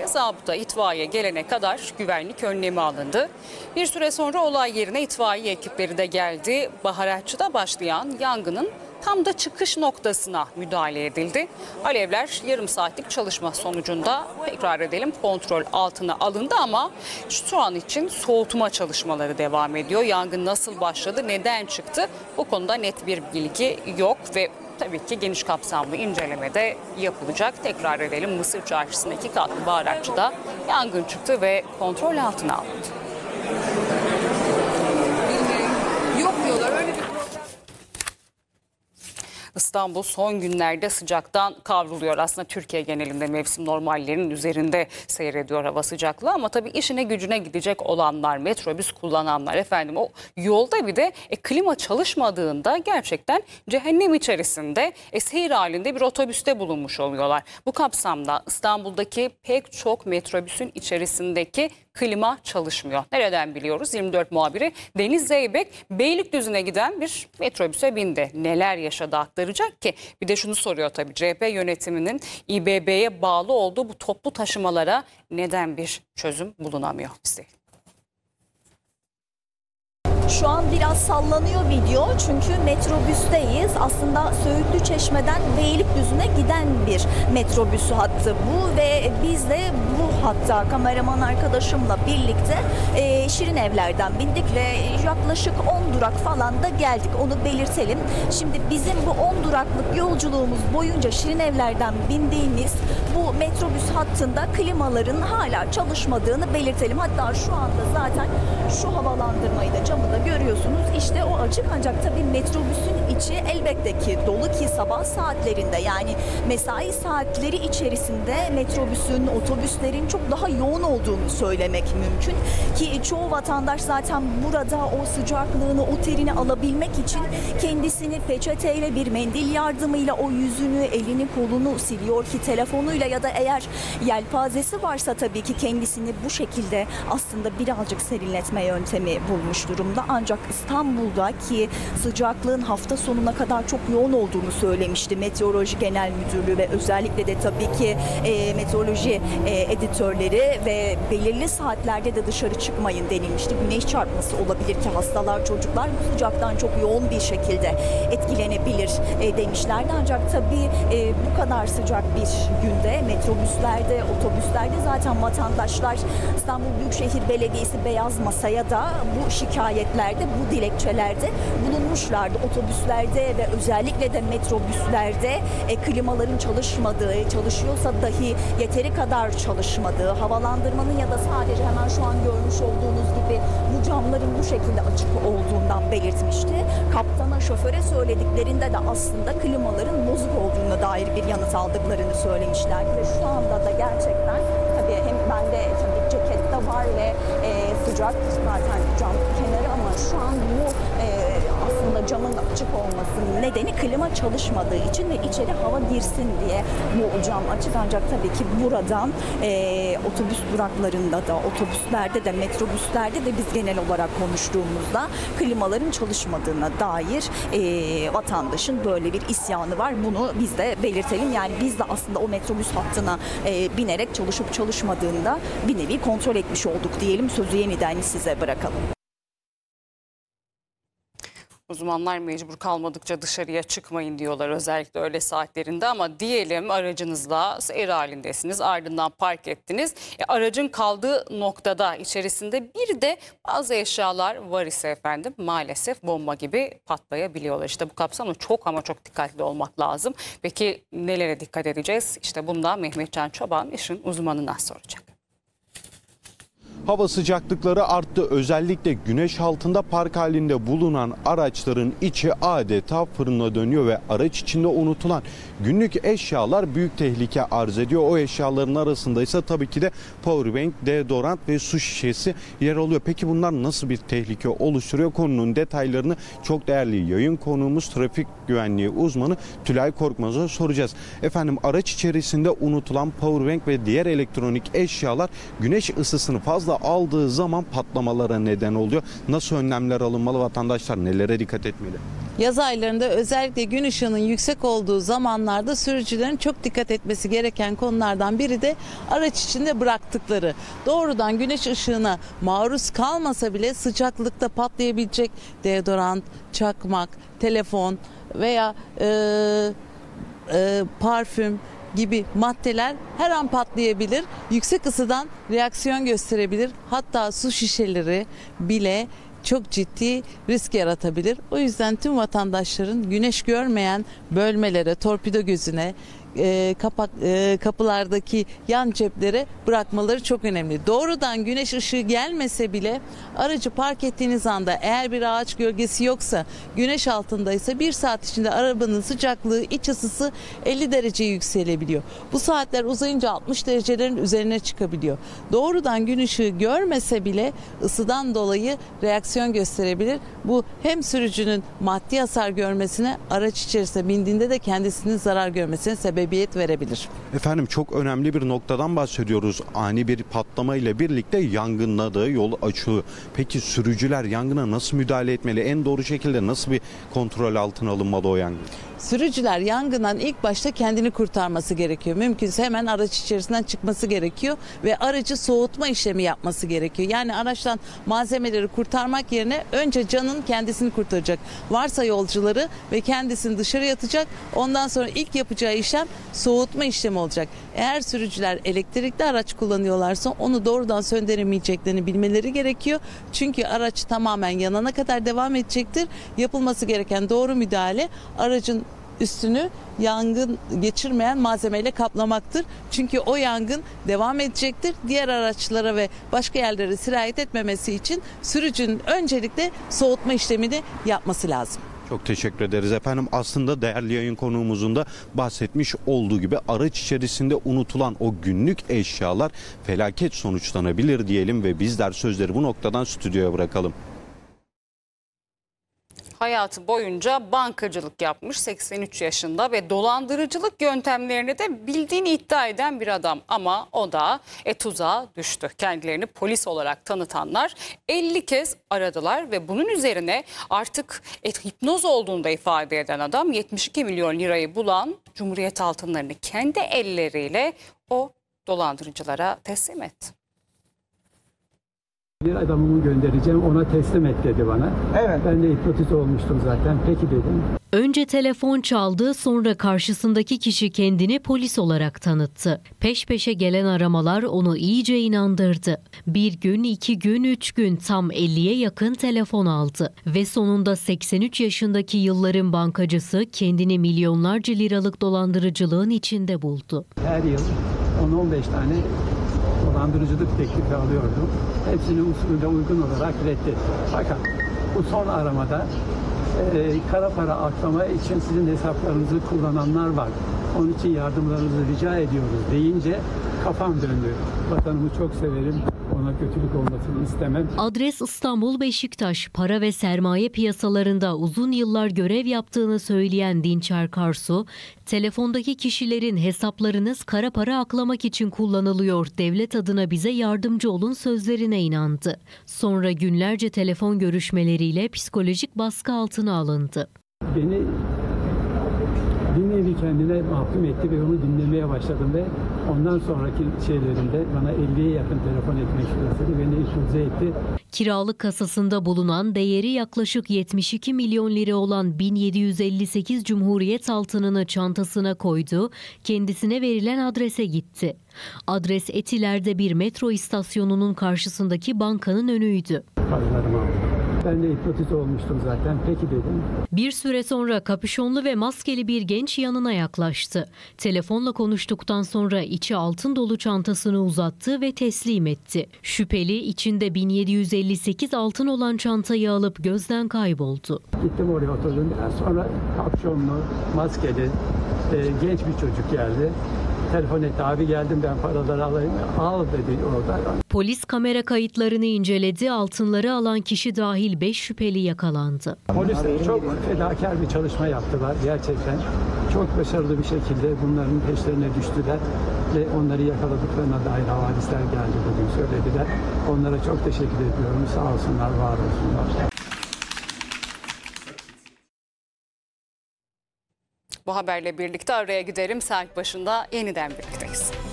zabıta, itfaiye gelene kadar güvenlik önlemi alındı. Bir süre sonra olay yerine itfaiye ekipleri de geldi. Baharatçıda başlayan yangının tam da çıkış noktasına müdahale edildi. Alevler yarım saatlik çalışma sonucunda, tekrar edelim, kontrol altına alındı ama şu an için soğutma çalışmaları devam ediyor. Yangın nasıl başladı, neden çıktı? Bu konuda net bir bilgi yok ve tabii ki geniş kapsamlı inceleme de yapılacak. Tekrar edelim, Mısır Çarşısı'nda 2 katlı baharatçıda yangın çıktı ve kontrol altına alındı. Yok diyorlar, öyle bir İstanbul son günlerde sıcaktan kavruluyor. Aslında Türkiye genelinde mevsim normallerinin üzerinde seyrediyor hava sıcaklığı ama tabii işine gücüne gidecek olanlar, metrobüs kullananlar, efendim o yolda bir de klima çalışmadığında gerçekten cehennem içerisinde seyir halinde bir otobüste bulunmuş oluyorlar. Bu kapsamda İstanbul'daki pek çok metrobüsün içerisindeki klima çalışmıyor. Nereden biliyoruz? 24 muhabiri Deniz Zeybek Beylikdüzü'ne giden bir metrobüse bindi. Neler yaşadı aktaracak ki? Bir de şunu soruyor tabii, CHP yönetiminin İBB'ye bağlı olduğu bu toplu taşımalara neden bir çözüm bulunamıyor? Şu an biraz sallanıyor video çünkü metrobüsteyiz. Aslında Söğütlü Çeşme'den Beylikdüzü'ne giden bir metrobüs hattı bu ve biz de bu hatta kameraman arkadaşımla birlikte Şirin Evler'den bindik ve yaklaşık 10 durak falan da geldik, onu belirtelim. Şimdi bizim bu 10 duraklık yolculuğumuz boyunca Şirin Evler'den bindiğimiz bu metrobüs hattında klimaların hala çalışmadığını belirtelim. Hatta şu anda zaten şu havalandırmayı da, camı da görüyorsunuz. İşte o açık, ancak tabii metrobüsün içi elbette ki dolu ki sabah saatlerinde, yani mesai saatleri içerisinde metrobüsün, otobüslerin çok daha yoğun olduğunu söylemek mümkün. Ki çoğu vatandaş zaten burada o sıcaklığını, o terini alabilmek için kendisini peçeteyle, bir mendil yardımıyla o yüzünü, elini, kolunu siliyor ki telefonuyla ya da eğer yelpazesi varsa tabii ki kendisini bu şekilde aslında birazcık serinletme yöntemi bulmuş durumda. Ancak İstanbul'da ki sıcaklığın hafta sonuna kadar çok yoğun olduğunu söylemişti Meteoroloji Genel Müdürlüğü ve özellikle de tabii ki meteoroloji editörleri ve belirli saatlerde de dışarı çıkmayın denilmişti. Güneş çarpması olabilir ki hastalar, çocuklar bu sıcaktan çok yoğun bir şekilde etkilenebilir demişlerdi. Ancak tabii bu kadar sıcak bir günde metrobüslerde, otobüslerde zaten vatandaşlar İstanbul Büyükşehir Belediyesi Beyaz Masa'ya da bu şikayetlerde, bu dilekçelerde bulunmuşlardı. Otobüslerde ve özellikle de metrobüslerde klimaların çalışmadığı, çalışıyorsa dahi yeteri kadar çalışmadığı, havalandırmanın ya da sadece hemen şu an görmüş olduğunuz gibi bu camların bu şekilde açık olduğundan belirtmişti. Kaptana, şoföre söylediklerinde de aslında klimaların bozuk olduğuna dair bir yanıt aldıklarını söylemişlerdi ve şu anda da gerçekten tabii hem bende tabii ceket de var ve sıcak zaten cam kenarı ama şu an bu aslında camın açık olmasının nedeni klima çalışmadığı için ve içeri hava girsin diye bu cam açık. Ancak tabii ki buradan otobüs duraklarında da, otobüslerde de, metrobüslerde de biz genel olarak konuştuğumuzda klimaların çalışmadığına dair vatandaşın böyle bir isyanı var. Bunu biz de belirtelim. Yani biz de aslında o metrobüs hattına binerek çalışıp çalışmadığında bir nevi kontrol etmiş olduk diyelim. Sözü yeniden size bırakalım. Uzmanlar mecbur kalmadıkça dışarıya çıkmayın diyorlar, özellikle öğle saatlerinde, ama diyelim aracınızla seyir halindesiniz, ardından park ettiniz. Aracın kaldığı noktada içerisinde bir de bazı eşyalar var ise efendim maalesef bomba gibi patlayabiliyorlar. İşte bu kapsamda çok ama çok dikkatli olmak lazım. Peki nelere dikkat edeceğiz? İşte bundan Mehmetcan Çoban işin uzmanına soracak. Hava sıcaklıkları arttı. Özellikle güneş altında park halinde bulunan araçların içi adeta fırına dönüyor ve araç içinde unutulan günlük eşyalar büyük tehlike arz ediyor. O eşyaların arasında ise tabii ki de powerbank, deodorant ve su şişesi yer alıyor. Peki bunlar nasıl bir tehlike oluşturuyor? Konunun detaylarını çok değerli yayın konuğumuz trafik güvenliği uzmanı Tülay Korkmaz'a soracağız. Efendim, araç içerisinde unutulan powerbank ve diğer elektronik eşyalar güneş ısısını fazla aldığı zaman patlamalara neden oluyor. Nasıl önlemler alınmalı, vatandaşlar nelere dikkat etmeli? Yaz aylarında özellikle gün ışığının yüksek olduğu zamanlarda sürücülerin çok dikkat etmesi gereken konulardan biri de araç içinde bıraktıkları. Doğrudan güneş ışığına maruz kalmasa bile sıcaklıkta patlayabilecek deodorant, çakmak, telefon veya parfüm gibi maddeler her an patlayabilir. Yüksek ısıdan reaksiyon gösterebilir. Hatta su şişeleri bile çok ciddi risk yaratabilir. O yüzden tüm vatandaşların güneş görmeyen bölmelere, torpido gözüne, kapılardaki yan ceplere bırakmaları çok önemli. Doğrudan güneş ışığı gelmese bile aracı park ettiğiniz anda eğer bir ağaç gölgesi yoksa, güneş altındaysa 1 saat içinde arabanın sıcaklığı, iç ısısı 50 dereceye yükselebiliyor. Bu saatler uzayınca 60 derecelerin üzerine çıkabiliyor. Doğrudan gün ışığı görmese bile ısıdan dolayı reaksiyon gösterebilir. Bu hem sürücünün maddi hasar görmesine, araç içerisinde bindiğinde de kendisinin zarar görmesine sebebiyet verebilir. Efendim çok önemli bir noktadan bahsediyoruz. Ani bir patlama ile birlikte yangınla da yol açılıyor. Peki sürücüler yangına nasıl müdahale etmeli? En doğru şekilde nasıl bir kontrol altına alınmalı o yangın? Sürücüler yangından ilk başta kendini kurtarması gerekiyor. Mümkünse hemen araç içerisinden çıkması gerekiyor ve aracı soğutma işlemi yapması gerekiyor. Yani araçtan malzemeleri kurtarmak yerine önce canın kendisini kurtaracak. Varsa yolcuları ve kendisini dışarı atacak. Ondan sonra ilk yapacağı işlem soğutma işlemi olacak. Eğer sürücüler elektrikli araç kullanıyorlarsa onu doğrudan söndüremeyeceklerini bilmeleri gerekiyor. Çünkü araç tamamen yanana kadar devam edecektir. Yapılması gereken doğru müdahale aracın üstünü yangın geçirmeyen malzemeyle kaplamaktır. Çünkü o yangın devam edecektir. Diğer araçlara ve başka yerlere sirayet etmemesi için sürücünün öncelikle soğutma işlemini yapması lazım. Çok teşekkür ederiz efendim. Aslında değerli yayın konuğumuzun da bahsetmiş olduğu gibi araç içerisinde unutulan o günlük eşyalar felaket sonuçlanabilir diyelim ve bizler sözleri bu noktadan stüdyoya bırakalım. Hayatı boyunca bankacılık yapmış, 83 yaşında ve dolandırıcılık yöntemlerini de bildiğini iddia eden bir adam. Ama o da tuzağa düştü. Kendilerini polis olarak tanıtanlar 50 kez aradılar ve bunun üzerine artık hipnoz olduğunu da ifade eden adam 72 milyon lirayı bulan Cumhuriyet altınlarını kendi elleriyle o dolandırıcılara teslim etti. Bir adamımı göndereceğim, ona teslim et dedi bana. Evet. Ben de hipnotize olmuştum zaten. Peki dedim. Önce telefon çaldı, sonra karşısındaki kişi kendini polis olarak tanıttı. Peş peşe gelen aramalar onu iyice inandırdı. 1 gün, 2 gün, 3 gün tam 50'ye yakın telefon aldı. Ve sonunda 83 yaşındaki yılların bankacısı kendini milyonlarca liralık dolandırıcılığın içinde buldu. Her yıl 10-15 tane dolandırıcılık teklifi alıyordum. Hepsini usulüne uygun olarak reddetti. Fakat bu son aramada kara para aklama için sizin hesaplarınızı kullananlar var. Onun için yardımlarınızı rica ediyoruz deyince kafam döndü. Vatanımı çok severim. Ona kötülük olmasını istemem. Adres İstanbul Beşiktaş. Para ve sermaye piyasalarında uzun yıllar görev yaptığını söyleyen Dinçer Karsu, telefondaki kişilerin hesaplarınız kara para aklamak için kullanılıyor, devlet adına bize yardımcı olun sözlerine inandı. Sonra günlerce telefon görüşmeleriyle psikolojik baskı altına alındı. Beni bir nevi kendine mahkum etti ve onu dinlemeye başladım ve ondan sonraki şeylerinde bana 50'ye yakın telefon etmek istedi. Beni hipnotize etti. Kiralık kasasında bulunan değeri yaklaşık 72 milyon lira olan 1758 Cumhuriyet altınını çantasına koydu, kendisine verilen adrese gitti. Adres Etiler'de bir metro istasyonunun karşısındaki bankanın önüydü. Paralarımı aldım. Ben de hipnotize olmuştum zaten. Peki dedim. Bir süre sonra kapüşonlu ve maskeli bir genç yanına yaklaştı. Telefonla konuştuktan sonra içi altın dolu çantasını uzattı ve teslim etti. Şüpheli içinde 1758 altın olan çantayı alıp gözden kayboldu. Gittim oraya oturdum. Biraz sonra kapşonlu, maskeli genç bir çocuk geldi. Telefon etti, abi geldim ben paraları alayım. Al dedi orada. Polis kamera kayıtlarını inceledi. Altınları alan kişi dahil 5 şüpheli yakalandı. Polisler çok fedakar bir çalışma yaptılar gerçekten. Çok başarılı bir şekilde bunların peşlerine düştüler ve onları yakaladıklarına dair havadisler geldi bugün söylediler. Onlara çok teşekkür ediyorum. Sağ olsunlar, var olsunlar. Bu haberle birlikte araya giderim. Saat başında yeniden birlikteyiz.